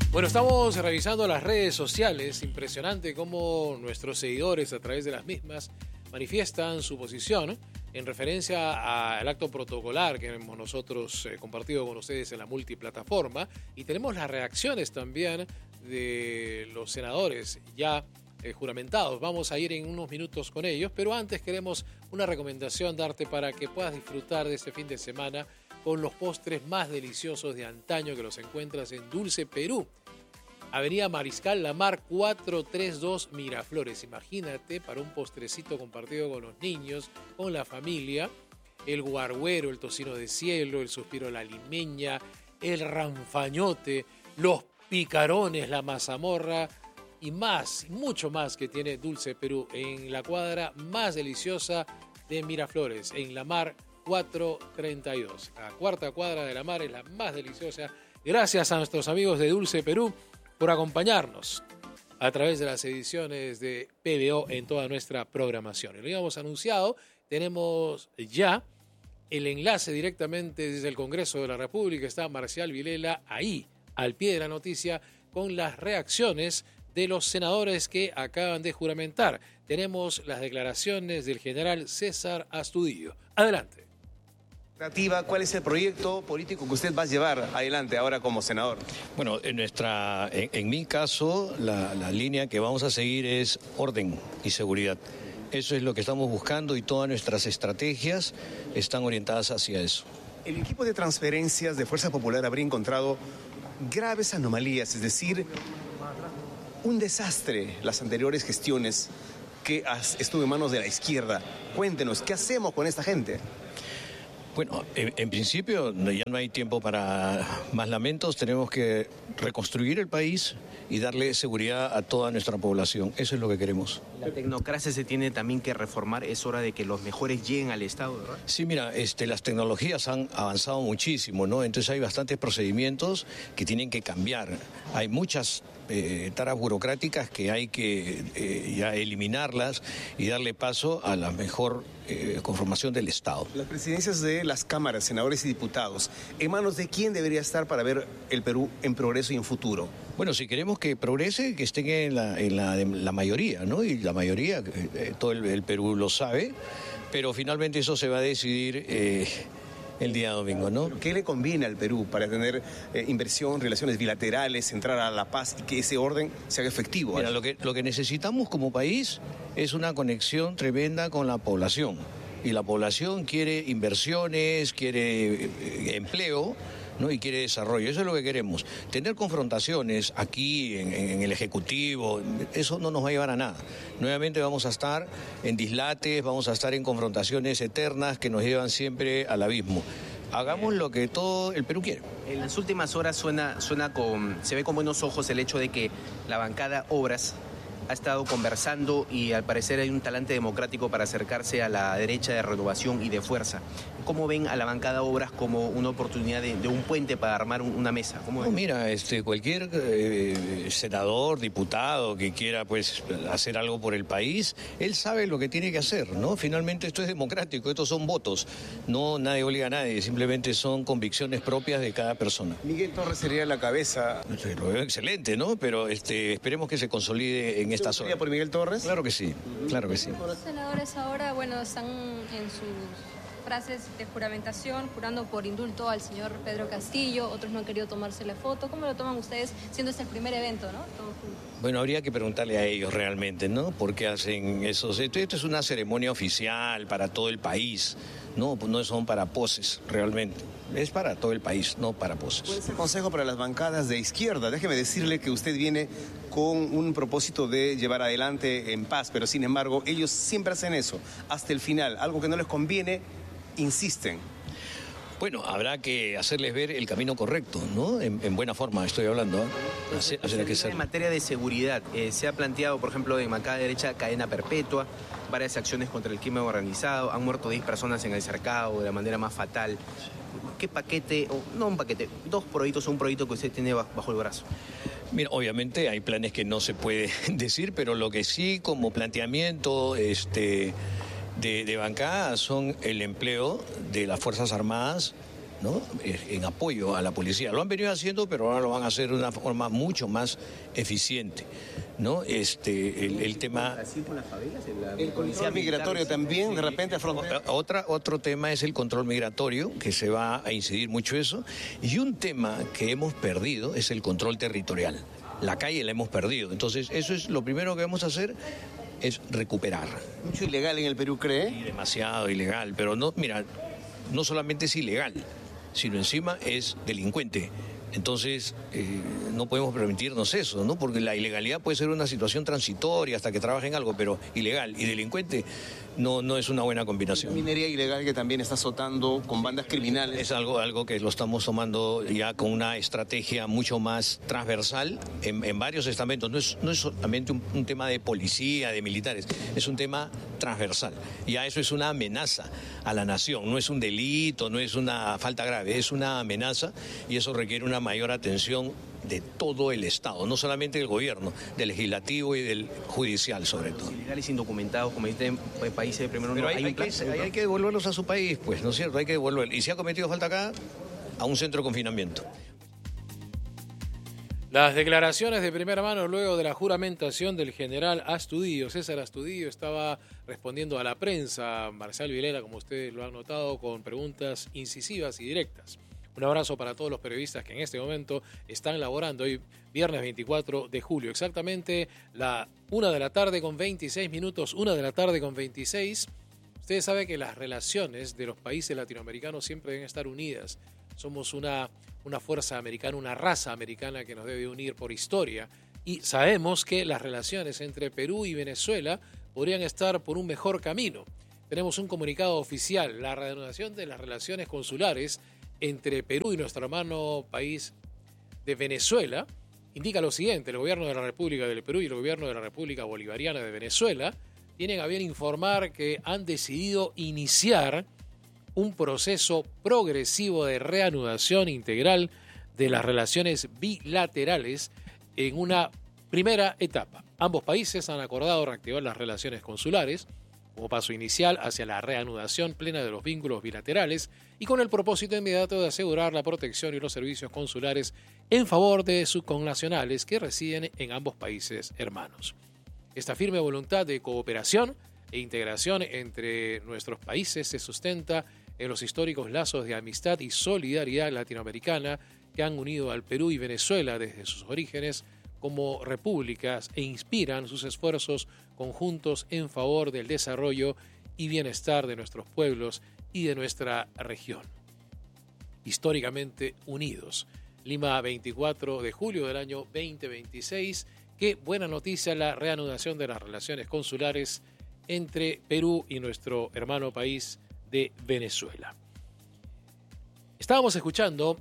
Bueno, estamos revisando las redes sociales. Impresionante cómo nuestros seguidores a través de las mismas manifiestan su posición en referencia al acto protocolar que hemos nosotros compartido con ustedes en la multiplataforma, y tenemos las reacciones también de los senadores ya juramentados. Vamos a ir en unos minutos con ellos, pero antes queremos una recomendación darte para que puedas disfrutar de este fin de semana con los postres más deliciosos de antaño que los encuentras en Dulce Perú. Avenida Mariscal Lamar 432 Miraflores. Imagínate, para un postrecito compartido con los niños, con la familia, el guarguero, el tocino de cielo, el suspiro a la limeña, el ranfañote, los picarones, la mazamorra y más, mucho más que tiene Dulce Perú en la cuadra más deliciosa de Miraflores, en Lamar 432. La cuarta cuadra de Lamar es la más deliciosa. Gracias a nuestros amigos de Dulce Perú por acompañarnos a través de las ediciones de PBO en toda nuestra programación. Y lo habíamos anunciado, tenemos ya el enlace directamente desde el Congreso de la República. Está Marcial Vilela ahí, al pie de la noticia, con las reacciones de los senadores que acaban de juramentar. Tenemos las declaraciones del general César Astudillo. Adelante. ¿Cuál es el proyecto político que usted va a llevar adelante ahora como senador? Bueno, en mi caso, la línea que vamos a seguir es orden y seguridad. Eso es lo que estamos buscando y todas nuestras estrategias están orientadas hacia eso. El equipo de transferencias de Fuerza Popular habría encontrado graves anomalías, es decir, un desastre las anteriores gestiones que estuvo en manos de la izquierda. Cuéntenos, ¿qué hacemos con esta gente? Bueno, en principio ya no hay tiempo para más lamentos, tenemos que reconstruir el país y darle seguridad a toda nuestra población, eso es lo que queremos. La tecnocracia se tiene también que reformar, es hora de que los mejores lleguen al Estado, ¿verdad? Sí, mira, las tecnologías han avanzado muchísimo, ¿no? Entonces hay bastantes procedimientos que tienen que cambiar, hay muchas taras burocráticas que hay que ya eliminarlas y darle paso a la mejor conformación del Estado. Las presidencias de las cámaras, senadores y diputados, ¿en manos de quién debería estar para ver el Perú en progreso y en futuro? Bueno, si queremos que progrese, que estén en la mayoría, ¿no? Y la mayoría, todo el Perú lo sabe, pero finalmente eso se va a decidir el día domingo, ¿no? ¿Qué le conviene al Perú para tener inversión, relaciones bilaterales, entrar a la paz y que ese orden se haga efectivo? Mira, lo que necesitamos como país es una conexión tremenda con la población. Y la población quiere inversiones, quiere empleo, ¿no? Y quiere desarrollo. Eso es lo que queremos. Tener confrontaciones aquí en el Ejecutivo, eso no nos va a llevar a nada. Nuevamente vamos a estar en dislates, vamos a estar en confrontaciones eternas que nos llevan siempre al abismo. Hagamos lo que todo el Perú quiere. En las últimas horas se ve con buenos ojos el hecho de que la bancada Obras ha estado conversando y al parecer hay un talante democrático para acercarse a la derecha de Renovación y de Fuerza. ¿Cómo ven a la bancada Obras como una oportunidad de un puente para armar una mesa? No, mira, cualquier senador, diputado que quiera pues hacer algo por el país, él sabe lo que tiene que hacer, ¿no? Finalmente esto es democrático, estos son votos, no nadie obliga a nadie, simplemente son convicciones propias de cada persona. Miguel Torres sería la cabeza. Lo veo excelente, ¿no? Pero esperemos que se consolide en esta zona. ¿Por Miguel Torres? Claro que sí, claro que sí. Los senadores ahora, están en sus frases de juramentación, jurando por indulto al señor Pedro Castillo, otros no han querido tomarse la foto. ¿Cómo lo toman ustedes, siendo este el primer evento, ¿no? Todos juntos. Bueno, habría que preguntarle a ellos realmente, ¿no? ¿Por qué hacen eso? Esto es una ceremonia oficial para todo el país, no son para poses, realmente. Es para todo el país, no para poses. ¿Cuál es el consejo para las bancadas de izquierda? Déjeme decirle que usted viene con un propósito de llevar adelante en paz, pero sin embargo ellos siempre hacen eso, hasta el final, algo que no les conviene, insisten. Bueno, habrá que hacerles ver el camino correcto, ¿no? En buena forma estoy hablando, ¿eh? En materia de seguridad, se ha planteado, por ejemplo, en bancada derecha, cadena perpetua, varias acciones contra el crimen organizado, han muerto 10 personas en el cercado de la manera más fatal. ¿Qué paquete, no un paquete, dos proyectos, un proyecto que usted tiene bajo el brazo? Mira, obviamente hay planes que no se puede decir, pero lo que sí como planteamiento de bancada son el empleo de las Fuerzas Armadas ¿no? En apoyo a la policía. Lo han venido haciendo, pero ahora lo van a hacer de una forma mucho más eficiente, ¿no? El tema... ¿Así con las favelas? El control migratorio también, de repente afronta... Otro tema es el control migratorio, que se va a incidir mucho eso, y un tema que hemos perdido es el control territorial. La calle la hemos perdido, entonces eso es lo primero que vamos a hacer, es recuperar. Mucho ilegal en el Perú, ¿cree? Y demasiado ilegal, pero no, mira, no solamente es ilegal, sino encima es delincuente. Entonces, no podemos permitirnos eso, ¿no? Porque la ilegalidad puede ser una situación transitoria hasta que trabajen algo, pero ilegal y delincuente no es una buena combinación. Minería ilegal que también está azotando con bandas criminales. Es algo que lo estamos tomando ya con una estrategia mucho más transversal en varios estamentos. No es solamente un tema de policía, de militares, es un tema transversal. Ya eso es una amenaza a la nación, no es un delito, no es una falta grave, es una amenaza y eso requiere una mayor atención de todo el Estado, no solamente del gobierno, del legislativo y del judicial sobre todo. Ilegales indocumentados, como dicen países de primer mundo, Pero hay que devolverlos a su país, pues, ¿no es cierto? Hay que devolverlos. Y si ha cometido falta acá, a un centro de confinamiento. Las declaraciones de primera mano luego de la juramentación del general Astudillo. César Astudillo estaba respondiendo a la prensa, Marcial Vilela, como ustedes lo han notado, con preguntas incisivas y directas. Un abrazo para todos los periodistas que en este momento están laborando hoy, viernes 24 de julio. Exactamente la 1 de la tarde con 26 minutos, 1 de la tarde con 26. Ustedes saben que las relaciones de los países latinoamericanos siempre deben estar unidas. Somos una fuerza americana, una raza americana que nos debe unir por historia. Y sabemos que las relaciones entre Perú y Venezuela podrían estar por un mejor camino. Tenemos un comunicado oficial, la reanudación de las relaciones consulares entre Perú y nuestro hermano país de Venezuela, indica lo siguiente: el gobierno de la República del Perú y el gobierno de la República Bolivariana de Venezuela tienen a bien informar que han decidido iniciar un proceso progresivo de reanudación integral de las relaciones bilaterales en una primera etapa. Ambos países han acordado reactivar las relaciones consulares como paso inicial hacia la reanudación plena de los vínculos bilaterales y con el propósito inmediato de asegurar la protección y los servicios consulares en favor de sus connacionales que residen en ambos países hermanos. Esta firme voluntad de cooperación e integración entre nuestros países se sustenta en los históricos lazos de amistad y solidaridad latinoamericana que han unido al Perú y Venezuela desde sus orígenes como repúblicas e inspiran sus esfuerzos conjuntos en favor del desarrollo y bienestar de nuestros pueblos y de nuestra región. Históricamente unidos. Lima, 24 de julio del año 2026. Qué buena noticia la reanudación de las relaciones consulares entre Perú y nuestro hermano país de Venezuela. Estábamos escuchando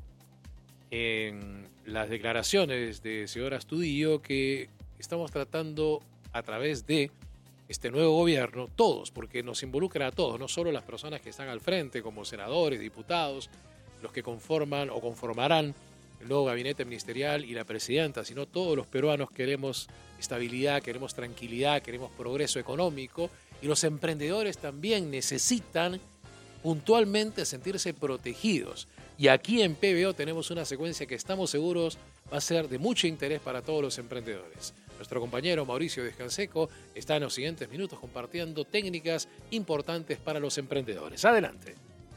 en las declaraciones de señor Astudillo que estamos tratando a través de este nuevo gobierno, todos, porque nos involucra a todos, no solo las personas que están al frente como senadores, diputados, los que conforman o conformarán el nuevo gabinete ministerial y la presidenta, sino todos los peruanos queremos estabilidad, queremos tranquilidad, queremos progreso económico y los emprendedores también necesitan puntualmente sentirse protegidos. Y aquí en PBO tenemos una secuencia que estamos seguros va a ser de mucho interés para todos los emprendedores. Nuestro compañero Mauricio Descanseco está en los siguientes minutos compartiendo técnicas importantes para los emprendedores. Adelante.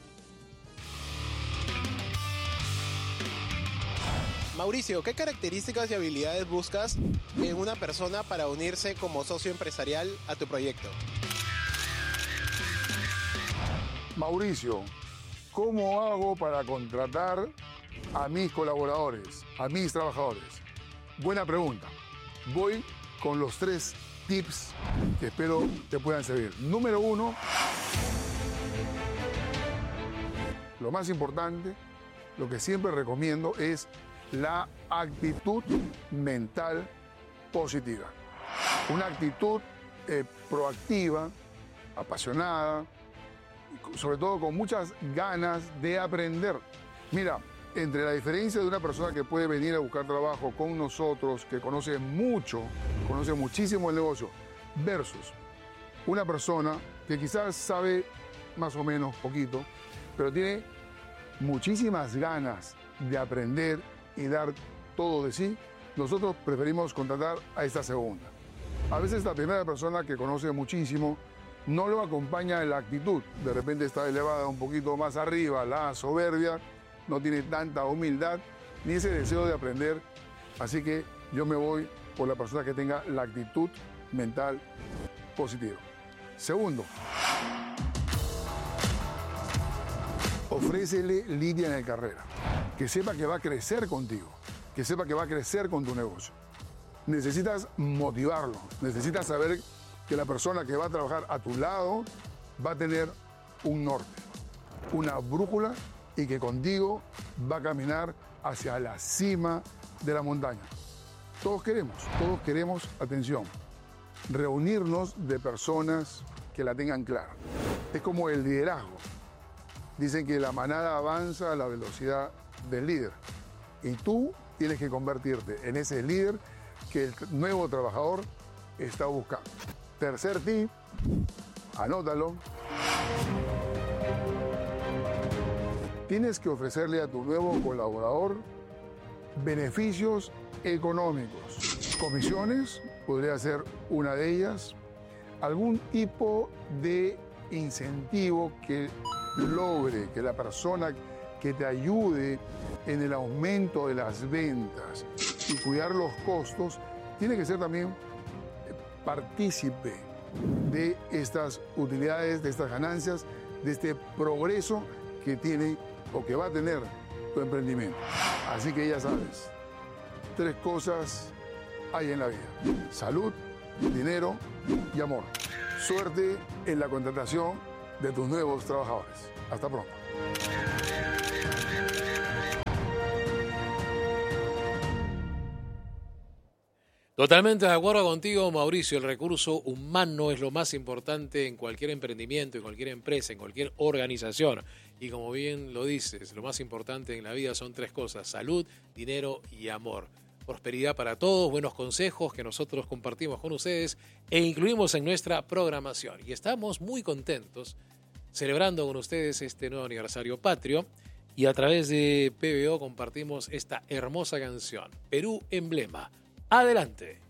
Mauricio, ¿qué características y habilidades buscas en una persona para unirse como socio empresarial a tu proyecto? Mauricio, ¿cómo hago para contratar a mis colaboradores, a mis trabajadores? Buena pregunta. Voy con los 3 tips que espero te puedan servir. Número 1, lo más importante, lo que siempre recomiendo es la actitud mental positiva. Una actitud proactiva, apasionada, sobre todo con muchas ganas de aprender. Mira, entre la diferencia de una persona que puede venir a buscar trabajo con nosotros, que conoce mucho, conoce muchísimo el negocio, versus una persona que quizás sabe más o menos poquito, pero tiene muchísimas ganas de aprender y dar todo de sí, nosotros preferimos contratar a esta segunda. A veces la primera persona que conoce muchísimo no lo acompaña en la actitud. De repente está elevada un poquito más arriba, la soberbia, no tiene tanta humildad ni ese deseo de aprender. Así que yo me voy por la persona que tenga la actitud mental positiva. Segundo, ofrécele línea en la carrera, que sepa que va a crecer contigo, que sepa que va a crecer con tu negocio. Necesitas motivarlo, necesitas saber que la persona que va a trabajar a tu lado va a tener un norte, una brújula y que contigo va a caminar hacia la cima de la montaña. Todos queremos, atención, reunirnos de personas que la tengan clara. Es como el liderazgo. Dicen que la manada avanza a la velocidad del líder y tú tienes que convertirte en ese líder que el nuevo trabajador está buscando. Tercer tip, anótalo. Tienes que ofrecerle a tu nuevo colaborador beneficios económicos. Comisiones, podría ser una de ellas. Algún tipo de incentivo que logre que la persona que te ayude en el aumento de las ventas y cuidar los costos, tiene que ser también partícipe de estas utilidades, de estas ganancias, de este progreso que tiene o que va a tener tu emprendimiento. Así que ya sabes, 3 cosas hay en la vida: salud, dinero y amor. Suerte en la contratación de tus nuevos trabajadores. Hasta pronto. Totalmente de acuerdo contigo, Mauricio. El recurso humano es lo más importante en cualquier emprendimiento, en cualquier empresa, en cualquier organización. Y como bien lo dices, lo más importante en la vida son 3 cosas: salud, dinero y amor. Prosperidad para todos, buenos consejos que nosotros compartimos con ustedes e incluimos en nuestra programación. Y estamos muy contentos celebrando con ustedes este nuevo aniversario patrio y a través de PBO compartimos esta hermosa canción, Perú Emblema. Adelante.